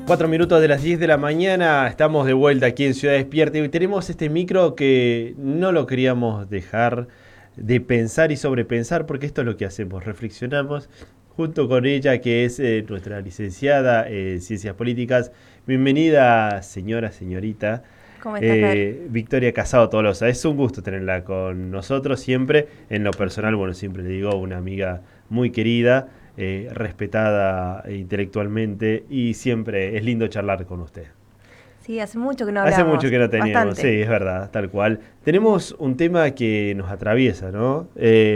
4 minutos de las 10 de la mañana, estamos de vuelta aquí en Ciudad Despierta y tenemos este micro que no lo queríamos dejar de pensar y sobrepensar, porque esto es lo que hacemos, reflexionamos junto con ella, que es nuestra licenciada en Ciencias Políticas. Bienvenida, señorita. ¿Cómo estás, Gabriel? Victoria Casado Tolosa, es un gusto tenerla con nosotros siempre. En lo personal, bueno, siempre le digo, una amiga muy querida, respetada intelectualmente, y siempre es lindo charlar con usted. Sí, hace mucho que no hablamos. Hace mucho que no teníamos, bastante. sí, es verdad, tal cual. Tenemos un tema que nos atraviesa, ¿no?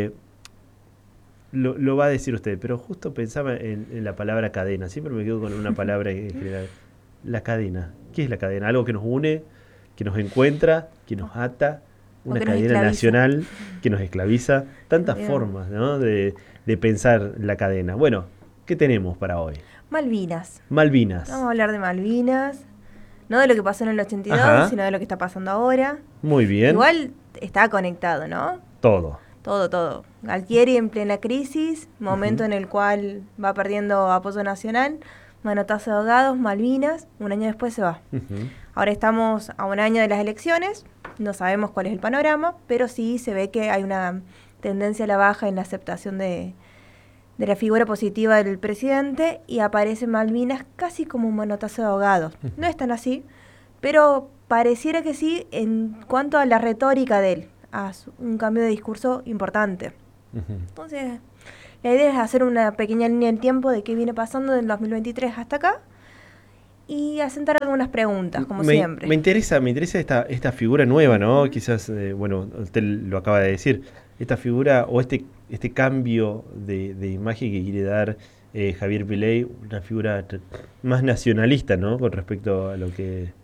Lo va a decir usted, pero justo pensaba en la palabra cadena. Siempre me quedo con una palabra en general. La cadena. ¿Qué es la cadena? Algo que nos une, que nos encuentra, que nos ata. Una cadena nacional que nos esclaviza. Tantas formas, ¿no?, de pensar la cadena. Bueno, ¿qué tenemos para hoy? Malvinas. Malvinas. Vamos a hablar de Malvinas. No de lo que pasó en el 82, Ajá, sino de lo que está pasando ahora. muy bien. Igual está conectado, ¿no? Todo. Todo. Galtieri en plena crisis, momento en el cual va perdiendo apoyo nacional, manotazo de ahogados, Malvinas, un año después se va. Ahora estamos a un año de las elecciones, no sabemos cuál es el panorama, pero sí se ve que hay una tendencia a la baja en la aceptación de la figura positiva del presidente, y aparece Malvinas casi como un manotazo de ahogados. No es tan así, pero pareciera que sí en cuanto a la retórica de él, a un cambio de discurso importante. Entonces, la idea es hacer una pequeña línea en tiempo de qué viene pasando del 2023 hasta acá y asentar algunas preguntas, como siempre. Me interesa esta figura nueva, ¿no? Quizás, bueno, usted lo acaba de decir, esta figura o este cambio de imagen que quiere dar Javier Milei, una figura más nacionalista, ¿no?, con respecto a lo que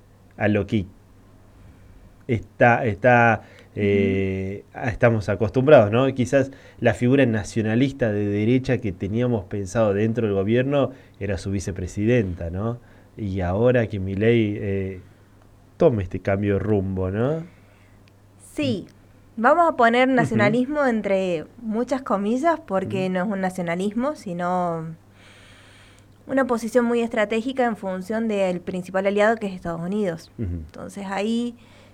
estamos acostumbrados, ¿no? Quizás la figura nacionalista de derecha que teníamos pensado dentro del gobierno era su vicepresidenta, ¿no? Y ahora que Milei tome este cambio de rumbo, ¿no? Sí, vamos a poner nacionalismo entre muchas comillas, porque no es un nacionalismo, sino una posición muy estratégica en función del principal aliado, que es Estados Unidos. Entonces ahí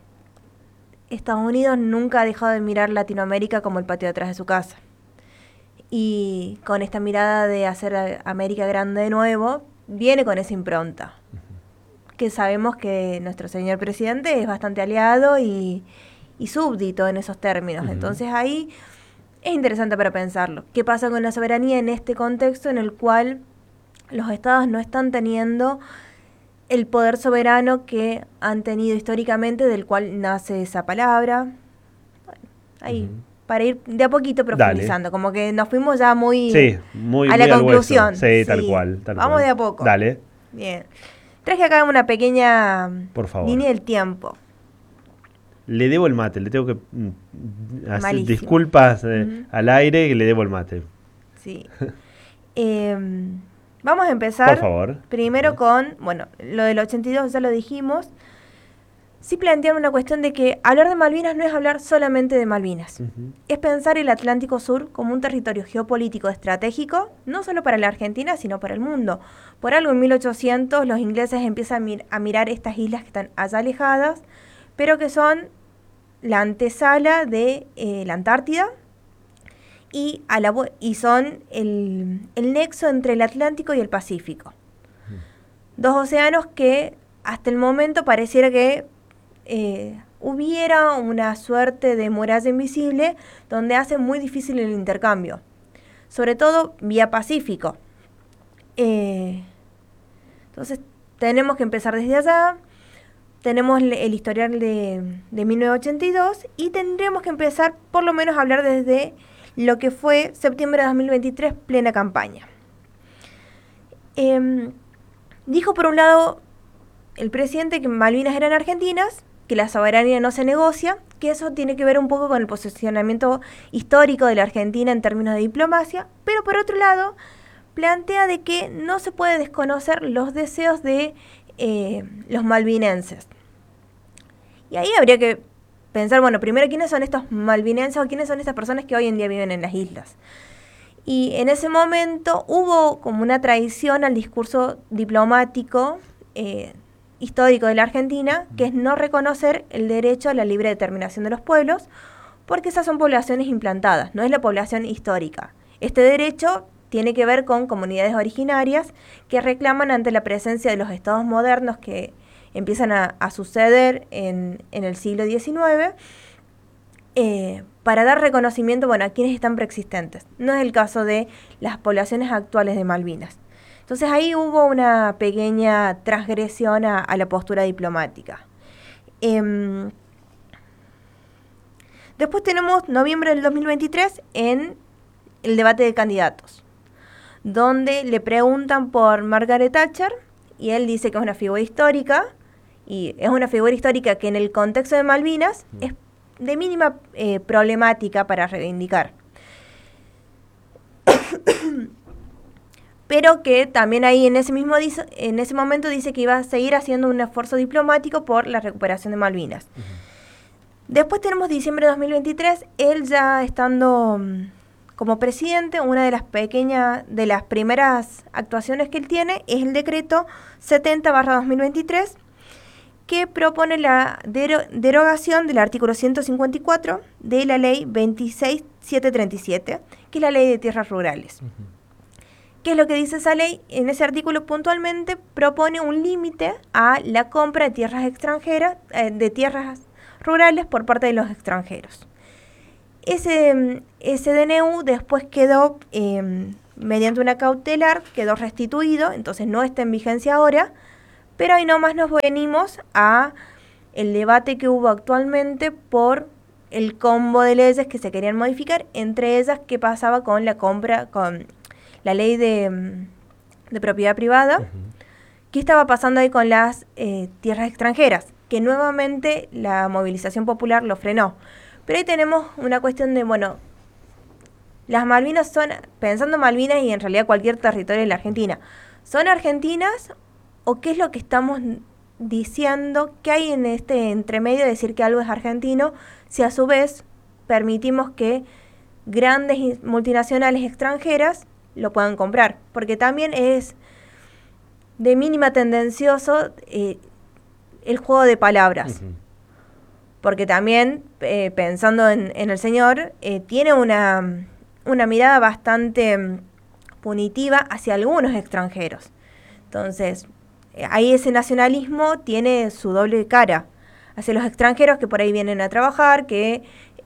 Estados Unidos nunca ha dejado de mirar Latinoamérica como el patio de atrás de su casa. Y con esta mirada de hacer América grande de nuevo, viene con esa impronta. Que sabemos que nuestro señor presidente es bastante aliado y súbdito en esos términos. Entonces ahí es interesante para pensarlo. ¿Qué pasa con la soberanía en este contexto en el cual los estados no están teniendo el poder soberano que han tenido históricamente, del cual nace esa palabra? Bueno, ahí, para ir de a poquito profundizando. Dale. Como que nos fuimos ya muy a la conclusión. Sí, tal cual. Vamos de a poco. Dale. Bien. Traje acá una pequeña línea del tiempo. Le debo el mate, le tengo que hacer disculpas al aire, que le debo el mate. Sí. Vamos a empezar, por favor, primero con, bueno, lo del 82 ya lo dijimos. Sí plantean una cuestión de que hablar de Malvinas no es hablar solamente de Malvinas. Es pensar el Atlántico Sur como un territorio geopolítico estratégico, no solo para la Argentina, sino para el mundo. Por algo en 1800 los ingleses empiezan a mirar estas islas que están allá alejadas, pero que son la antesala de la Antártida y son el nexo entre el Atlántico y el Pacífico. Dos océanos que hasta el momento pareciera que hubiera una suerte de muralla invisible donde hace muy difícil el intercambio, sobre todo vía Pacífico. Entonces tenemos que empezar desde allá. Tenemos el historial de 1982 y tendríamos que empezar por lo menos a hablar desde lo que fue septiembre de 2023, plena campaña. Dijo por un lado el presidente que Malvinas eran argentinas, que la soberanía no se negocia, que eso tiene que ver un poco con el posicionamiento histórico de la Argentina en términos de diplomacia, pero por otro lado plantea de que no se puede desconocer los deseos de los malvinenses. Y ahí habría que pensar, bueno, primero, ¿quiénes son estos malvinenses o quiénes son estas personas que hoy en día viven en las islas? Y en ese momento hubo como una traición al discurso diplomático histórico de la Argentina, que es no reconocer el derecho a la libre determinación de los pueblos, porque esas son poblaciones implantadas, no es la población histórica. Este derecho tiene que ver con comunidades originarias que reclaman ante la presencia de los estados modernos que empiezan a suceder en el siglo XIX, para dar reconocimiento, bueno, a quienes están preexistentes. No es el caso de las poblaciones actuales de Malvinas. Entonces ahí hubo una pequeña transgresión a la postura diplomática. Después tenemos noviembre del 2023 en el debate de candidatos, donde le preguntan por Margaret Thatcher y él dice que es una figura histórica, y es una figura histórica que en el contexto de Malvinas es de mínima problemática para reivindicar. Pero que también ahí en ese momento dice que iba a seguir haciendo un esfuerzo diplomático por la recuperación de Malvinas. Después tenemos diciembre de 2023, él ya estando como presidente, una de las primeras actuaciones que él tiene es el decreto 70/2023, que propone la derogación del artículo 154 de la ley 26737, que es la ley de tierras rurales. ¿Qué es lo que dice esa ley? En ese artículo puntualmente propone un límite a la compra de tierras extranjeras, de tierras rurales por parte de los extranjeros. Ese DNU después quedó, mediante una cautelar, quedó restituido, entonces no está en vigencia ahora, pero ahí nomás nos venimos a el debate que hubo actualmente por el combo de leyes que se querían modificar, entre ellas qué pasaba con la compra, con la ley de propiedad privada, qué estaba pasando ahí con las tierras extranjeras, que nuevamente la movilización popular lo frenó. Pero ahí tenemos una cuestión de, bueno, las Malvinas son, pensando Malvinas y en realidad cualquier territorio de la Argentina, ¿son argentinas o qué es lo que estamos diciendo? ¿Qué hay en este entremedio de decir que algo es argentino si a su vez permitimos que grandes multinacionales extranjeras lo puedan comprar? Porque también es de mínima tendencioso el juego de palabras. Porque también, pensando en el señor, tiene una mirada bastante punitiva hacia algunos extranjeros. Entonces, ahí ese nacionalismo tiene su doble cara. Hacia los extranjeros que por ahí vienen a trabajar, que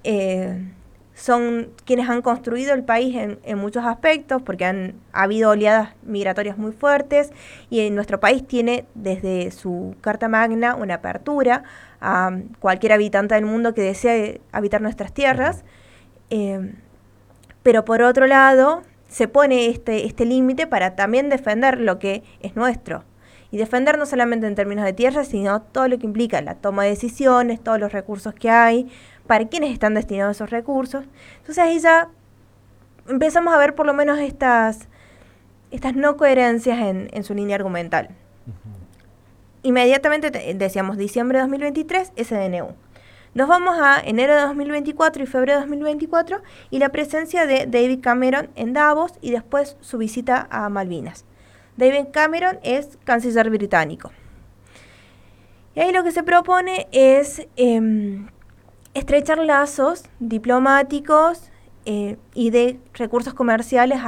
son quienes han construido el país en muchos aspectos, porque ha habido oleadas migratorias muy fuertes, y en nuestro país tiene desde su Carta Magna una apertura a cualquier habitante del mundo que desee habitar nuestras tierras, pero por otro lado se pone este límite para también defender lo que es nuestro, y defender no solamente en términos de tierra, sino todo lo que implica la toma de decisiones, todos los recursos que hay, para quiénes están destinados esos recursos. Entonces ahí ya empezamos a ver por lo menos estas no coherencias en su línea argumental. Inmediatamente decíamos diciembre de 2023, SDNU. Nos vamos a enero de 2024 y febrero de 2024 y la presencia de David Cameron en Davos y después su visita a Malvinas. David Cameron es canciller británico. Y ahí lo que se propone es estrechar lazos diplomáticos y de recursos comerciales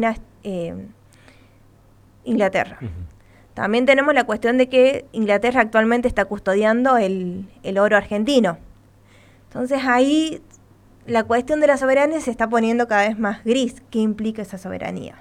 Argentina-Inglaterra. También tenemos la cuestión de que Inglaterra actualmente está custodiando el oro argentino. Entonces ahí la cuestión de la soberanía se está poniendo cada vez más gris. ¿Qué implica esa soberanía?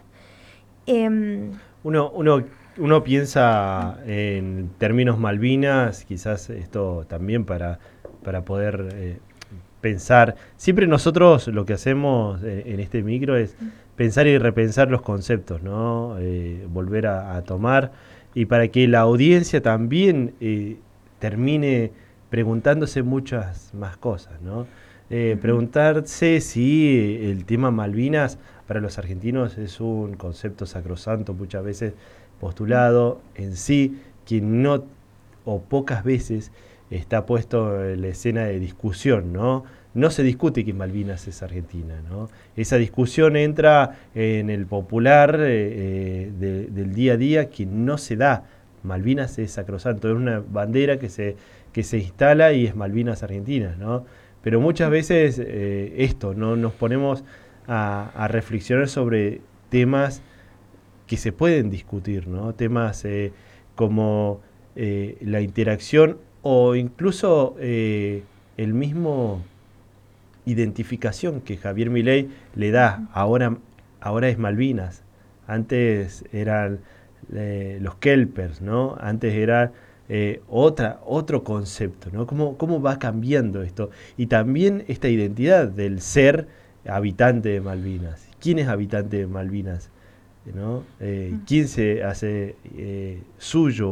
Uno piensa en términos Malvinas, quizás esto también para poder pensar. Siempre nosotros lo que hacemos en este micro es pensar y repensar los conceptos, ¿no? Volver a tomar, y para que la audiencia también termine preguntándose muchas más cosas, ¿no? Preguntarse si el tema Malvinas para los argentinos es un concepto sacrosanto, muchas veces postulado en sí, que no o pocas veces está puesto en la escena de discusión, ¿no? No se discute que Malvinas es Argentina, ¿no? Esa discusión entra en el popular del día a día, que no se da Malvinas es sacrosanto, es una bandera que se instala y es Malvinas Argentinas, ¿no? Pero muchas veces no nos ponemos a reflexionar sobre temas que se pueden discutir, ¿no? Temas como la interacción o incluso el mismo identificación que Javier Milei le da. Ahora es Malvinas. Antes eran los Kelpers, ¿no? Antes era otro concepto, ¿no? ¿Cómo va cambiando esto? Y también esta identidad del ser habitante de Malvinas. ¿Quién es habitante de Malvinas? ¿No? ¿Quién se hace suyo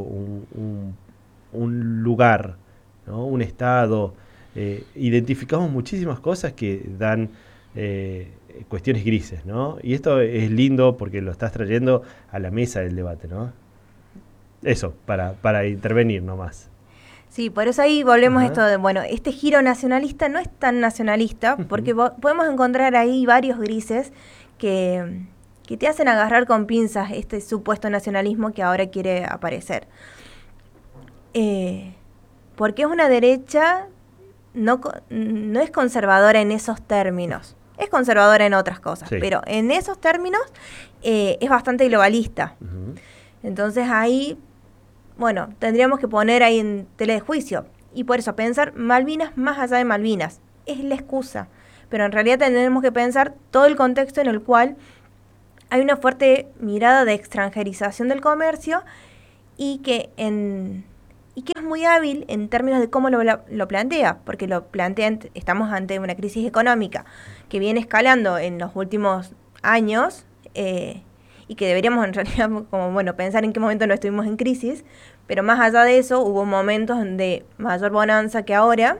un lugar, ¿no? Un estado? Identificamos muchísimas cosas que dan cuestiones grises, ¿no? Y esto es lindo porque lo estás trayendo a la mesa del debate, ¿no? Eso, para intervenir nomás. Sí, por eso ahí volvemos a esto de, bueno, este giro nacionalista no es tan nacionalista, porque podemos encontrar ahí varios grises que te hacen agarrar con pinzas este supuesto nacionalismo que ahora quiere aparecer. Porque es una derecha, no es conservadora en esos términos, es conservadora en otras cosas, sí, pero en esos términos es bastante globalista. Entonces ahí, bueno, tendríamos que poner ahí en tela de juicio, y por eso pensar Malvinas más allá de Malvinas es la excusa, pero en realidad tendremos que pensar todo el contexto en el cual hay una fuerte mirada de extranjerización del comercio y que es muy hábil en términos de cómo lo plantea, porque lo plantea, estamos ante una crisis económica que viene escalando en los últimos años y que deberíamos en realidad como pensar en qué momento no estuvimos en crisis, pero más allá de eso hubo momentos de mayor bonanza que ahora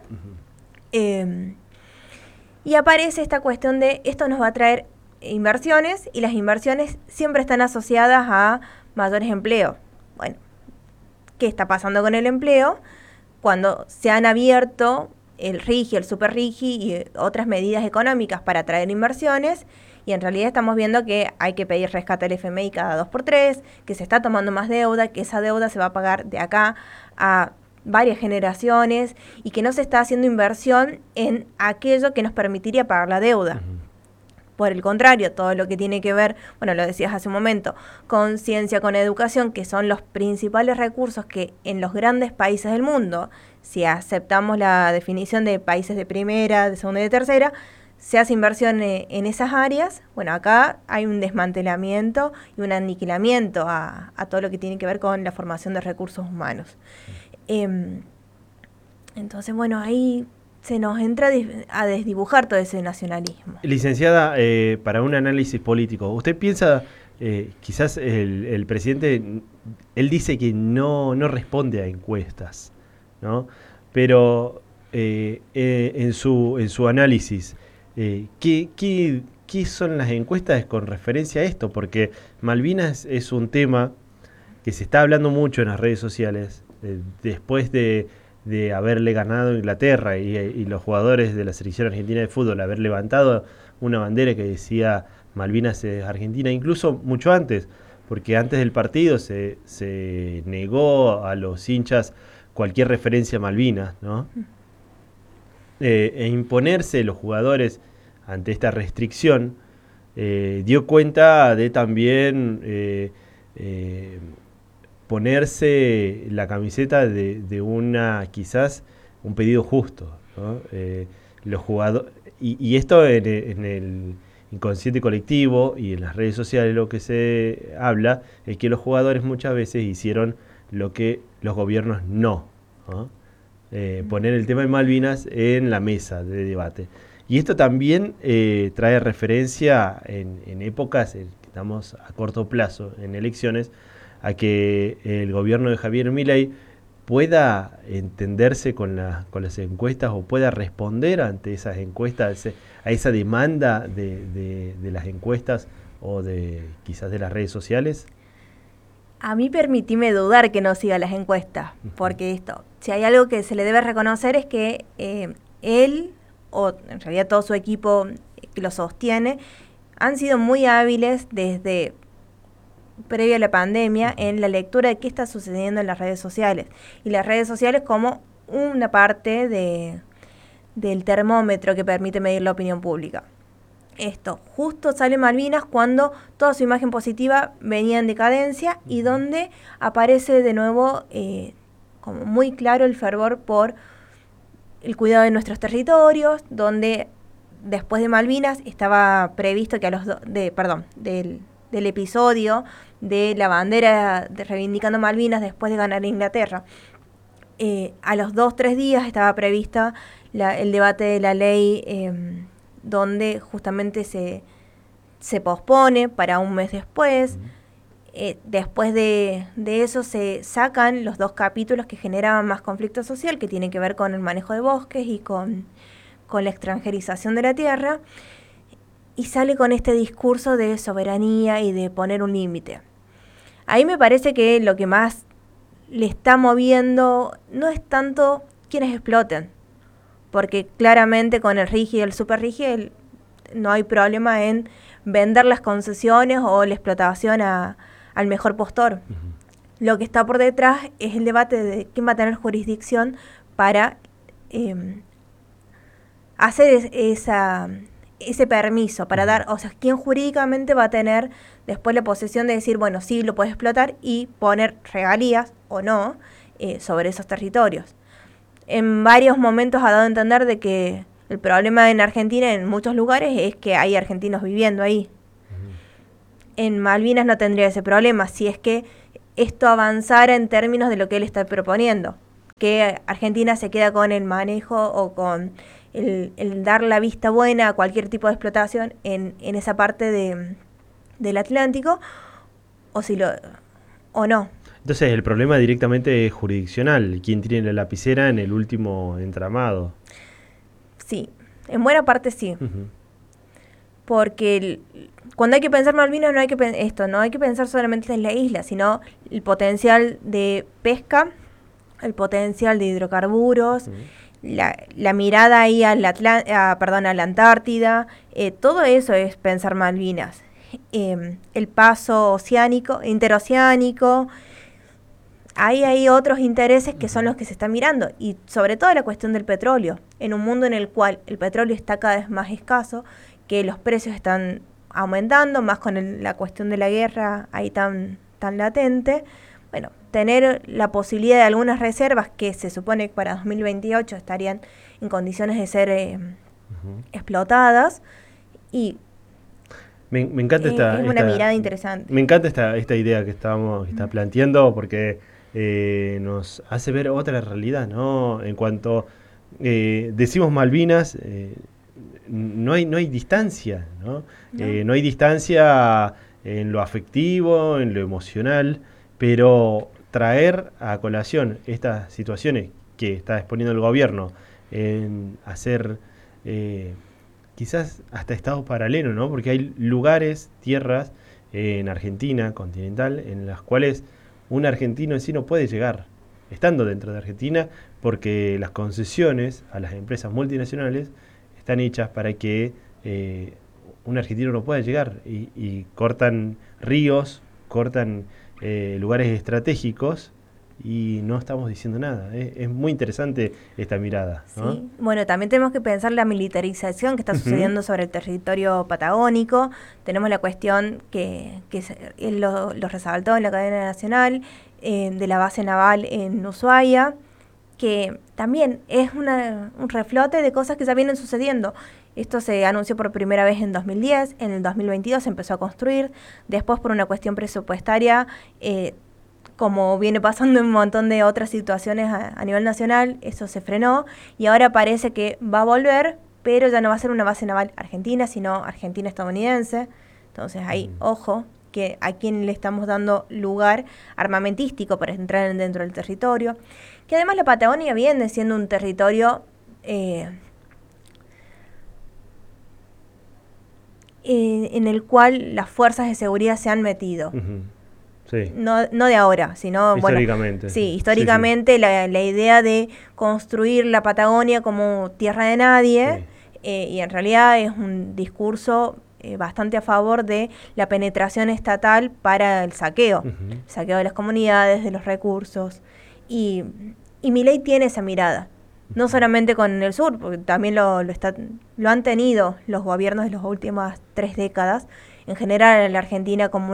y aparece esta cuestión de esto nos va a traer inversiones y las inversiones siempre están asociadas a mayores empleos. Bueno, ¿qué está pasando con el empleo? Cuando se han abierto el RIGI, el Super RIGI y otras medidas económicas para atraer inversiones, y en realidad estamos viendo que hay que pedir rescate al FMI cada 2x3, que se está tomando más deuda, que esa deuda se va a pagar de acá a varias generaciones y que no se está haciendo inversión en aquello que nos permitiría pagar la deuda. Por el contrario, todo lo que tiene que ver, bueno, lo decías hace un momento, con ciencia, con educación, que son los principales recursos que en los grandes países del mundo, si aceptamos la definición de países de primera, de segunda y de tercera, se hace inversión en esas áreas. Bueno, acá hay un desmantelamiento y un aniquilamiento a todo lo que tiene que ver con la formación de recursos humanos. Entonces, bueno, ahí se nos entra a desdibujar todo ese nacionalismo. Licenciada, para un análisis político, ¿usted piensa, quizás el presidente, él dice que no responde a encuestas, ¿no? Pero en su análisis, ¿qué son las encuestas con referencia a esto? Porque Malvinas es un tema que se está hablando mucho en las redes sociales, después de haberle ganado a Inglaterra y los jugadores de la selección argentina de fútbol haber levantado una bandera que decía Malvinas es Argentina, incluso mucho antes, porque antes del partido se negó a los hinchas cualquier referencia a Malvinas, ¿no? E imponerse los jugadores ante esta restricción dio cuenta de también ponerse la camiseta de quizás un pedido justo, ¿no? Los jugadores, y esto en el inconsciente colectivo y en las redes sociales lo que se habla es que los jugadores muchas veces hicieron lo que los gobiernos no, poner el tema de Malvinas en la mesa de debate. Y esto también trae referencia en épocas que estamos a corto plazo en elecciones, a que el gobierno de Javier Milei pueda entenderse con las encuestas o pueda responder ante esas encuestas, a esa demanda de las encuestas o quizás de las redes sociales. A mí permitíme dudar que no siga las encuestas, porque si hay algo que se le debe reconocer es que él, o en realidad todo su equipo que lo sostiene, han sido muy hábiles desde previo a la pandemia en la lectura de qué está sucediendo en las redes sociales. Y las redes sociales como una parte del termómetro que permite medir la opinión pública. Esto, justo sale Malvinas cuando toda su imagen positiva venía en decadencia y donde aparece de nuevo como muy claro el fervor por el cuidado de nuestros territorios, donde después de Malvinas estaba previsto que del episodio de la bandera reivindicando Malvinas después de ganar Inglaterra. A los 2-3 días estaba prevista el debate de la ley donde justamente se pospone para un mes después. Después de eso se sacan los 2 capítulos que generaban más conflicto social, que tienen que ver con el manejo de bosques y con la extranjerización de la tierra, y sale con este discurso de soberanía y de poner un límite. Ahí me parece que lo que más le está moviendo no es tanto quienes exploten, porque claramente con el RIGI y el super RIGI no hay problema en vender las concesiones o la explotación al mejor postor. Lo que está por detrás es el debate de quién va a tener jurisdicción para hacer ese permiso, para dar, o sea, quién jurídicamente va a tener después la posesión de decir, bueno, sí, lo puedes explotar y poner regalías o no sobre esos territorios. En varios momentos ha dado a entender de que el problema en Argentina, en muchos lugares, es que hay argentinos viviendo ahí. En Malvinas no tendría ese problema si es que esto avanzara en términos de lo que él está proponiendo, que Argentina se queda con el manejo o con el dar la vista buena a cualquier tipo de explotación en esa parte del Atlántico, o no. Entonces el problema directamente es jurisdiccional, quién tiene la lapicera en el último entramado. Sí, en buena parte sí. Porque cuando hay que pensar Malvinas no hay que pensar solamente en la isla, sino el potencial de pesca, el potencial de hidrocarburos, la mirada ahí a la Antártida, todo eso es pensar Malvinas. El paso interoceánico, ahí hay otros intereses que son los que se están mirando, y sobre todo la cuestión del petróleo, en un mundo en el cual el petróleo está cada vez más escaso, que los precios están aumentando, más con la cuestión de la guerra ahí tan latente. Bueno, tener la posibilidad de algunas reservas que se supone que para 2028 estarían en condiciones de ser explotadas, y me encanta es una mirada interesante. Me encanta esta idea que está planteando, porque nos hace ver otra realidad, ¿no? En cuanto decimos Malvinas, no hay distancia, ¿no? No hay distancia en lo afectivo, en lo emocional, pero traer a colación estas situaciones que está exponiendo el gobierno en hacer quizás hasta estados paralelos, ¿no? Porque hay lugares, tierras en Argentina continental en las cuales un argentino en sí no puede llegar, estando dentro de Argentina, porque las concesiones a las empresas multinacionales están hechas para que un argentino no pueda llegar, y cortan ríos, cortan lugares estratégicos, y no estamos diciendo nada. Es muy interesante esta mirada, ¿no? Sí. Bueno, también tenemos que pensar la militarización que está sucediendo sobre el territorio patagónico. Tenemos la cuestión que él lo resaltó en la cadena nacional, de la base naval en Ushuaia, que también es un reflote de cosas que ya vienen sucediendo. Esto se anunció por primera vez en 2010, en el 2022 se empezó a construir, después por una cuestión presupuestaria, como viene pasando en un montón de otras situaciones a nivel nacional, eso se frenó, y ahora parece que va a volver, pero ya no va a ser una base naval argentina, sino argentina-estadounidense. Entonces ahí, ojo, que a quién le estamos dando lugar armamentístico para entrar dentro del territorio, que además la Patagonia viene siendo un territorio en el cual las fuerzas de seguridad se han metido. Sí. No de ahora, sino históricamente. Bueno, sí, históricamente sí. La idea de construir la Patagonia como tierra de nadie, y en realidad es un discurso bastante a favor de la penetración estatal para el saqueo, el saqueo de las comunidades, de los recursos. Y Milei tiene esa mirada, no solamente con el sur, porque también lo han tenido los gobiernos de las últimas 3 décadas, en general en la Argentina como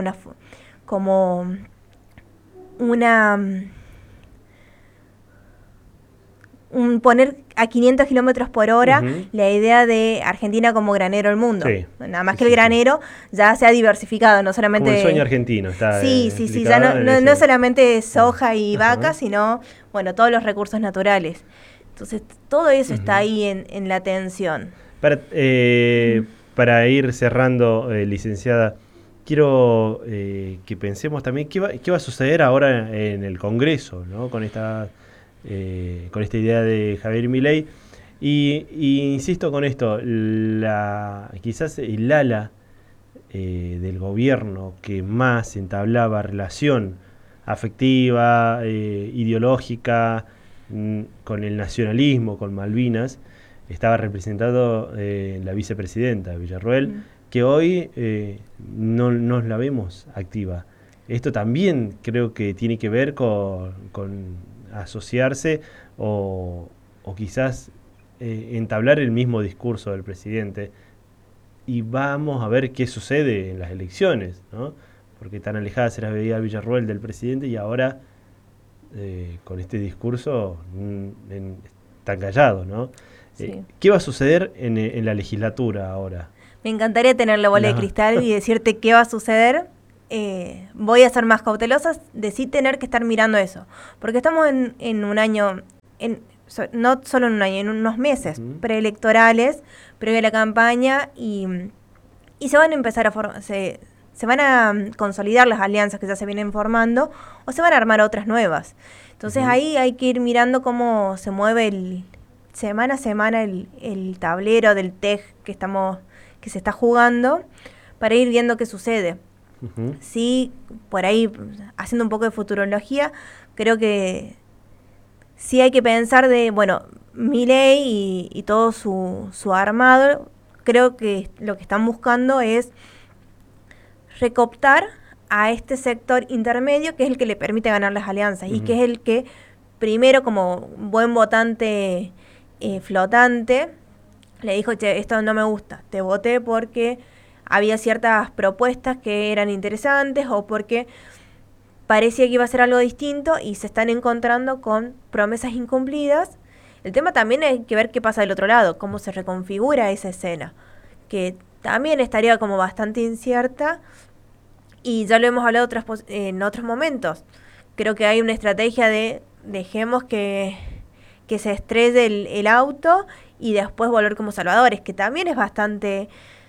poner a 500 kilómetros por hora la idea de Argentina como granero del mundo. Sí, nada más que el granero ya se ha diversificado, no solamente... Como el sueño argentino. Está sí, ya no solamente soja y vaca, sino, bueno, todos los recursos naturales. Entonces, todo eso está ahí en la tensión. Para ir cerrando, licenciada, quiero que pensemos también qué va a suceder ahora en el Congreso, ¿no? Con esta idea de Javier Milei. Y insisto con esto, quizás el ala del gobierno que más entablaba relación afectiva, ideológica, con el nacionalismo, con Malvinas, estaba representado la vicepresidenta Villarroel, que hoy no la vemos activa. Esto también creo que tiene que ver con asociarse o quizás entablar el mismo discurso del presidente, y vamos a ver qué sucede en las elecciones, ¿no? Porque tan alejada se la veía Villarroel del presidente y ahora con este discurso tan callado, ¿no? Sí. ¿Qué va a suceder en la legislatura ahora? Me encantaría tener la bola de cristal y decirte qué va a suceder. Voy a ser más cautelosa de sí tener que estar mirando eso, porque estamos en un año, no solo en un año, en unos meses preelectorales, previo a la campaña, y se van a empezar se van a consolidar las alianzas que ya se vienen formando, o se van a armar otras nuevas. Entonces ahí hay que ir mirando cómo se mueve semana a semana el tablero del TEG que se está jugando, para ir viendo qué sucede. Sí, por ahí, haciendo un poco de futurología, creo que sí hay que pensar Milei y todo su armado. Creo que lo que están buscando es recooptar a este sector intermedio, que es el que le permite ganar las alianzas, y que es el que primero, como buen votante flotante, le dijo: che, esto no me gusta, te voté porque había ciertas propuestas que eran interesantes o porque parecía que iba a ser algo distinto, y se están encontrando con promesas incumplidas. El tema también hay que ver qué pasa del otro lado, cómo se reconfigura esa escena, que también estaría como bastante incierta, y ya lo hemos hablado en otros momentos. Creo que hay una estrategia de dejemos que se estrelle el auto y después volver como salvadores, que también es bastante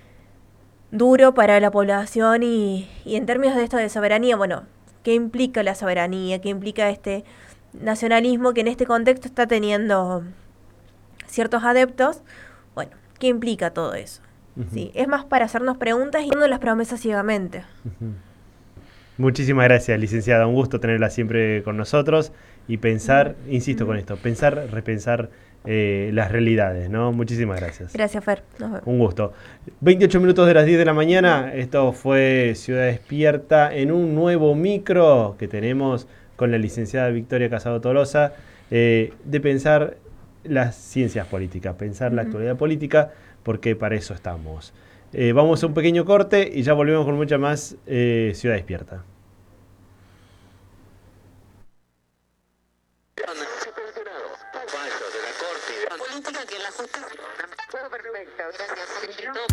duro para la población, y en términos de esto de soberanía, bueno, ¿qué implica la soberanía? ¿Qué implica este nacionalismo que en este contexto está teniendo ciertos adeptos? Bueno, ¿qué implica todo eso? ¿Sí? Es más para hacernos preguntas y no las promesas ciegamente. Muchísimas gracias, licenciada. Un gusto tenerla siempre con nosotros y pensar, insisto con esto, repensar las realidades, ¿no? Muchísimas gracias. Gracias, Fer. Un gusto. 28 minutos de las 10 de la mañana. Esto fue Ciudad Despierta en un nuevo micro que tenemos con la licenciada Victoria Casado Tolosa, de pensar las ciencias políticas, pensar la actualidad política, porque para eso estamos. Vamos a un pequeño corte y ya volvemos con mucha más Ciudad Despierta. Política que la justicia. Todo perfecto, gracias.